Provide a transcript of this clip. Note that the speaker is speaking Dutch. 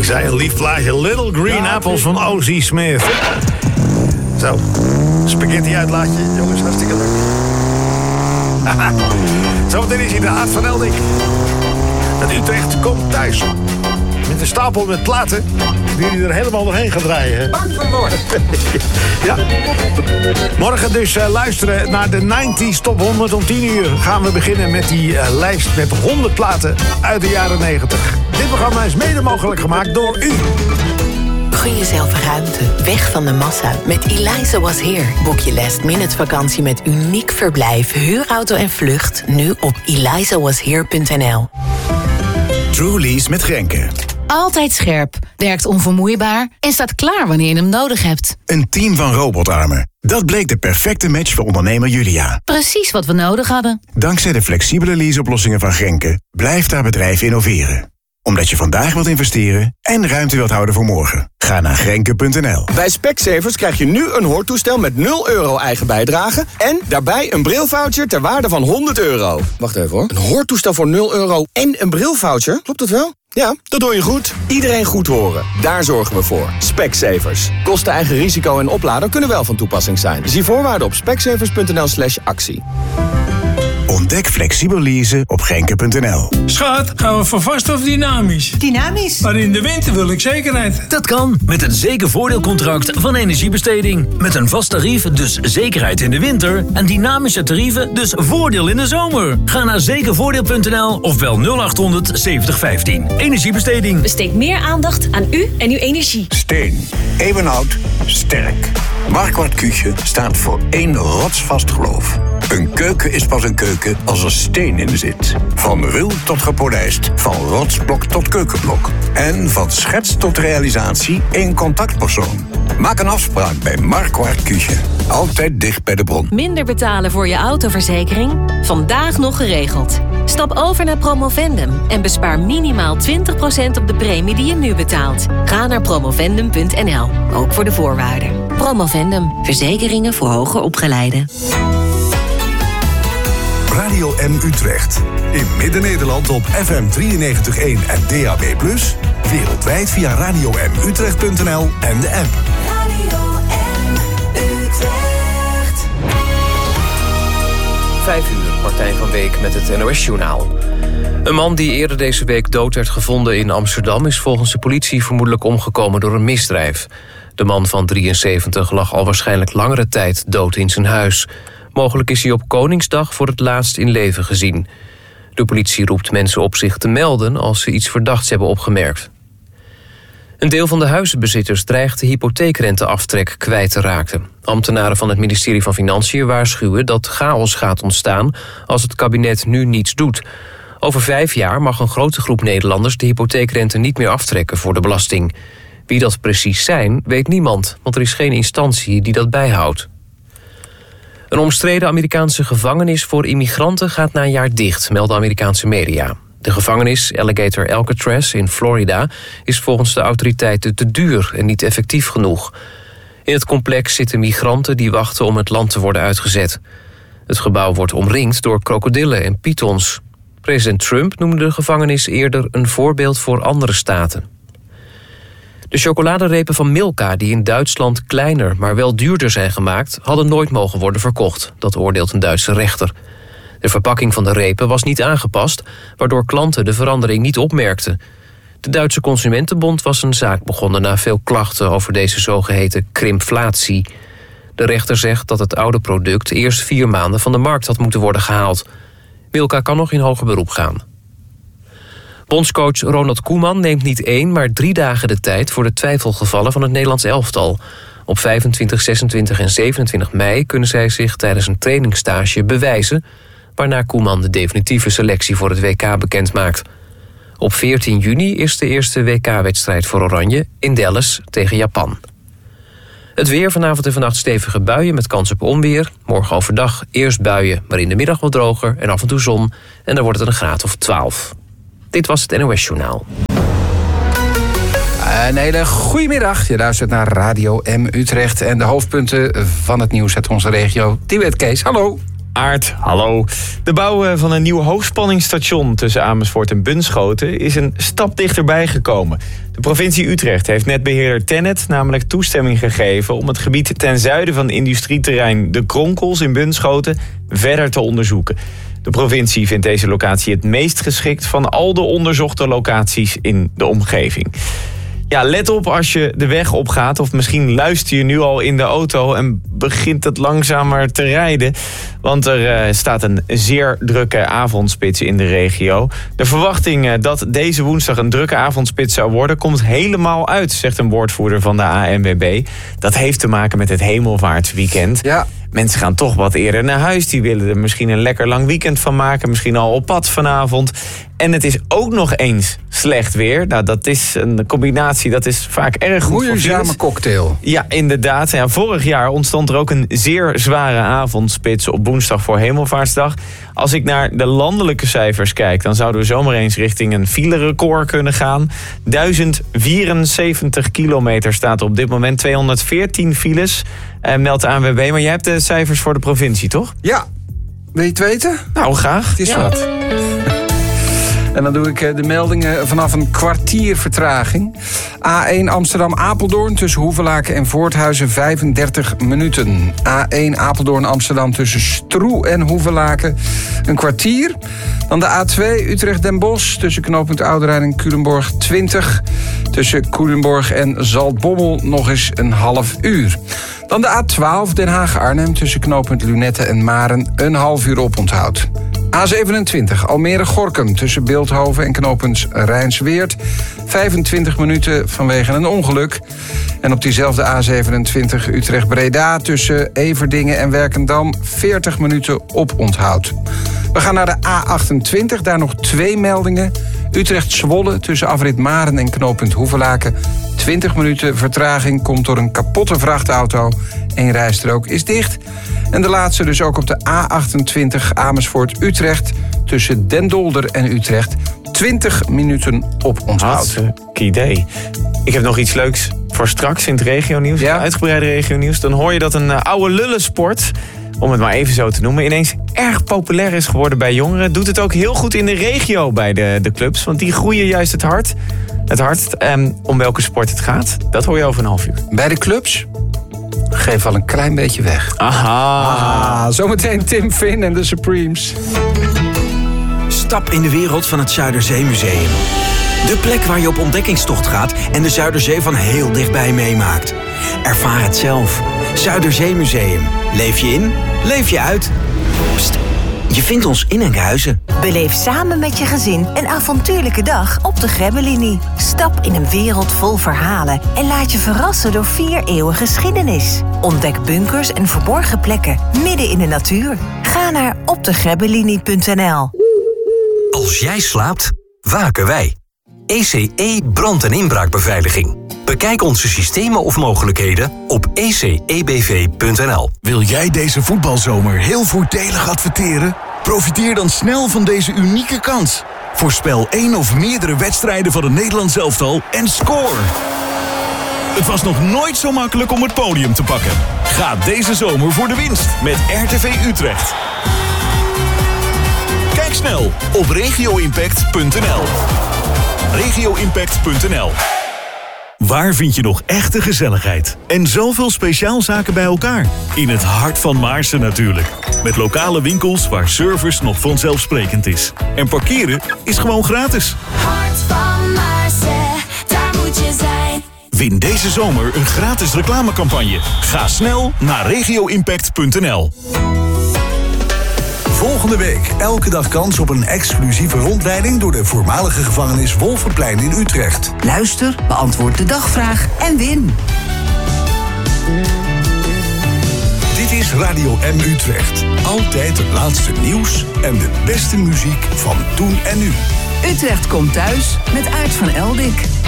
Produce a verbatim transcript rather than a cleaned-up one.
zei een lief plaatje. Little Green ja, Apples van O C. Smith. Zo, spaghetti uitlaatje. Jongens, hartstikke leuk. Zometeen is hij de Aad van Eldik. Dat Utrecht komt thuis. Met een stapel met platen die hij er helemaal doorheen gaat draaien. Bang van worden. Ja. Morgen dus uh, luisteren naar de negentig Top honderd. Om tien uur gaan we beginnen met die uh, lijst met honderd platen uit de jaren negentig. Dit programma is mede mogelijk gemaakt door u. Gun jezelf ruimte, weg van de massa. Met Eliza Was Here boek je last minute vakantie met uniek verblijf, huurauto en vlucht. Nu op eliza was here punt n l. Truly's met Grenke. Altijd scherp, werkt onvermoeibaar en staat klaar wanneer je hem nodig hebt. Een team van robotarmen. Dat bleek de perfecte match voor ondernemer Julia. Precies wat we nodig hadden. Dankzij de flexibele leaseoplossingen van Grenke blijft haar bedrijf innoveren. Omdat je vandaag wilt investeren en ruimte wilt houden voor morgen. Ga naar grenke punt n l. Bij Specsavers krijg je nu een hoortoestel met nul euro eigen bijdrage en daarbij een brilvoucher ter waarde van honderd euro. Wacht even hoor. Een hoortoestel voor nul euro en een brilvoucher? Klopt dat wel? Ja, dat hoor je goed. Iedereen goed horen. Daar zorgen we voor. Specsavers. Kosten, eigen risico en oplader kunnen wel van toepassing zijn. Zie voorwaarden op specsavers punt n l slash actie. Ontdek flexibel leasen op grenke punt n l. Schat, gaan we voor vast of dynamisch? Dynamisch? Maar in de winter wil ik zekerheid. Dat kan, met het zekervoordeelcontract van Energiebesteding. Met een vast tarief, dus zekerheid in de winter. En dynamische tarieven, dus voordeel in de zomer. Ga naar zekervoordeel punt n l of bel nul acht honderd zeventig vijftien. Energiebesteding. Besteed meer aandacht aan u en uw energie. Steen. Eeuwenoud. Sterk. Marquardt Küche staat voor één rotsvast geloof. Een keuken is pas een keuken als er steen in zit. Van ruw tot gepolijst, van rotsblok tot keukenblok. En van schets tot realisatie één contactpersoon. Maak een afspraak bij Marquardt Küche. Altijd dicht bij de bron. Minder betalen voor je autoverzekering? Vandaag nog geregeld. Stap over naar Promovendum en bespaar minimaal twintig procent op de premie die je nu betaalt. Ga naar promovendum punt n l, ook voor de voorwaarden. Promovendum, verzekeringen voor hoger opgeleiden. Radio M Utrecht. In Midden-Nederland op F M drieënnegentig komma één en D A B plus. Wereldwijd via radio m utrecht punt n l en de app. Radio M Utrecht. Vijf uur, Martijn van Beek met het N O S-journaal. Een man die eerder deze week dood werd gevonden in Amsterdam is volgens de politie vermoedelijk omgekomen door een misdrijf. De man van drieënzeventig lag al waarschijnlijk langere tijd dood in zijn huis. Mogelijk is hij op Koningsdag voor het laatst in leven gezien. De politie roept mensen op zich te melden als ze iets verdachts hebben opgemerkt. Een deel van de huizenbezitters dreigt de hypotheekrenteaftrek kwijt te raken. Ambtenaren van het ministerie van Financiën waarschuwen dat chaos gaat ontstaan als het kabinet nu niets doet. Over vijf jaar mag een grote groep Nederlanders de hypotheekrente niet meer aftrekken voor de belasting. Wie dat precies zijn, weet niemand, want er is geen instantie die dat bijhoudt. Een omstreden Amerikaanse gevangenis voor immigranten gaat na een jaar dicht, melden Amerikaanse media. De gevangenis Alligator Alcatraz in Florida is volgens de autoriteiten te duur en niet effectief genoeg. In het complex zitten migranten die wachten om het land te worden uitgezet. Het gebouw wordt omringd door krokodillen en pythons. President Trump noemde de gevangenis eerder een voorbeeld voor andere staten. De chocoladerepen van Milka, die in Duitsland kleiner, maar wel duurder zijn gemaakt, hadden nooit mogen worden verkocht. Dat oordeelt een Duitse rechter. De verpakking van de repen was niet aangepast, waardoor klanten de verandering niet opmerkten. De Duitse Consumentenbond was een zaak begonnen na veel klachten over deze zogeheten krimpflatie. De rechter zegt dat het oude product eerst vier maanden van de markt had moeten worden gehaald. Milka kan nog in hoger beroep gaan. Bondscoach Ronald Koeman neemt niet één, maar drie dagen de tijd voor de twijfelgevallen van het Nederlands elftal. Op vijfentwintig, zesentwintig en zevenentwintig mei kunnen zij zich tijdens een trainingsstage bewijzen, waarna Koeman de definitieve selectie voor het W K bekendmaakt. Op veertien juni is de eerste W K-wedstrijd voor Oranje in Dallas tegen Japan. Het weer, vanavond en vannacht stevige buien met kans op onweer. Morgen overdag eerst buien, maar in de middag wat droger en af en toe zon. En dan wordt het een graad of twaalf. Dit was het N O S-journaal. Een hele goedemiddag. Je luistert naar Radio M Utrecht en de hoofdpunten van het nieuws uit onze regio. Die weet Kees, hallo. Aert, hallo. De bouw van een nieuw hoogspanningsstation tussen Amersfoort en Bunschoten is een stap dichterbij gekomen. De provincie Utrecht heeft netbeheerder Tennet namelijk toestemming gegeven om het gebied ten zuiden van industrieterrein De Kronkels in Bunschoten verder te onderzoeken. De provincie vindt deze locatie het meest geschikt van al de onderzochte locaties in de omgeving. Ja, let op als je de weg opgaat of misschien luister je nu al in de auto en begint het langzamer te rijden. Want er uh, staat een zeer drukke avondspits in de regio. De verwachting uh, dat deze woensdag een drukke avondspits zou worden komt helemaal uit, zegt een woordvoerder van de A N W B. Dat heeft te maken met het hemelvaartsweekend. Ja. Mensen gaan toch wat eerder naar huis. Die willen er misschien een lekker lang weekend van maken. Misschien al op pad vanavond. En het is ook nog eens slecht weer. Nou, dat is een combinatie, dat is vaak erg goed voor Moeizame cocktail. Ja, inderdaad. Ja, vorig jaar ontstond er ook een zeer zware avondspits op woensdag voor Hemelvaartsdag. Als ik naar de landelijke cijfers kijk, dan zouden we zomaar eens richting een filerecord kunnen gaan. duizend vierenzeventig kilometer staat er op dit moment, tweehonderdveertien files, eh, meldt de A N W B. Maar jij hebt de cijfers voor de provincie, toch? Ja. Wil je het weten? Nou, graag. Het is ja. wat. En dan doe ik de meldingen vanaf een kwartier vertraging. A één Amsterdam-Apeldoorn tussen Hoevelaken en Voorthuizen vijfendertig minuten. A één Apeldoorn-Amsterdam tussen Stroe en Hoevelaken een kwartier. Dan de A twee Utrecht-Den Bosch tussen knooppunt Ouderijn en Culemborg twintig. Tussen Culemborg en Zaltbommel nog eens een half uur. Dan de A twaalf Den Haag-Arnhem tussen knooppunt Lunette en Maren een half uur oponthoud. A zevenentwintig Almere-Gorinchem tussen Beeldhoven en knooppunt Rijnsweert. vijfentwintig minuten vanwege een ongeluk. En op diezelfde A zevenentwintig Utrecht-Breda tussen Everdingen en Werkendam veertig minuten oponthoud. We gaan naar de A achtentwintig, daar nog twee meldingen. Utrecht-Zwolle tussen afrit Maren en knooppunt Hoevelaken. twintig minuten vertraging komt door een kapotte vrachtauto. Eén rijstrook is dicht. En de laatste dus ook op de A achtentwintig Amersfoort-Utrecht tussen Den Dolder en Utrecht. twintig minuten op onthoud. idee. Ik heb nog iets leuks voor straks in het regionieuws. Ja? Uitgebreide regionieuws. Dan hoor je dat een uh, oude lullensport, om het maar even zo te noemen, ineens erg populair is geworden bij jongeren. Doet het ook heel goed in de regio bij de, de clubs. Want die groeien juist het hart. Het hardst. Um, om welke sport het gaat, dat hoor je over een half uur. Bij de clubs? Geef al een klein beetje weg. Aha. Ah, zometeen Tim Finn en de Supremes. Stap in de wereld van het Zuiderzeemuseum. De plek waar je op ontdekkingstocht gaat en de Zuiderzee van heel dichtbij meemaakt. Ervaar het zelf. Zuiderzeemuseum. Leef je in, leef je uit. Pst, je vindt ons in Enkhuizen. Beleef samen met je gezin een avontuurlijke dag op de Grebbelinie. Stap in een wereld vol verhalen en laat je verrassen door vier eeuwen geschiedenis. Ontdek bunkers en verborgen plekken midden in de natuur. Ga naar op de grebbelinie punt n l. Als jij slaapt, waken wij. E C E brand- en inbraakbeveiliging. Bekijk onze systemen of mogelijkheden op e c e b v punt n l. Wil jij deze voetbalzomer heel voordelig adverteren? Profiteer dan snel van deze unieke kans. Voorspel één of meerdere wedstrijden van het Nederlands elftal en score! Het was nog nooit zo makkelijk om het podium te pakken. Ga deze zomer voor de winst met R T V Utrecht. Kijk snel op regio impact punt n l. regio impact punt n l. Waar vind je nog echte gezelligheid? En zoveel speciaalzaken bij elkaar? In het hart van Maarsen natuurlijk. Met lokale winkels waar service nog vanzelfsprekend is. En parkeren is gewoon gratis. Hart van Maarsen, daar moet je zijn. Win deze zomer een gratis reclamecampagne. Ga snel naar regio impact punt n l. Volgende week elke dag kans op een exclusieve rondleiding door de voormalige gevangenis Wolferplein in Utrecht. Luister, beantwoord de dagvraag en win. Dit is Radio M Utrecht. Altijd het laatste nieuws en de beste muziek van toen en nu. Utrecht komt thuis met Aart van Eldik.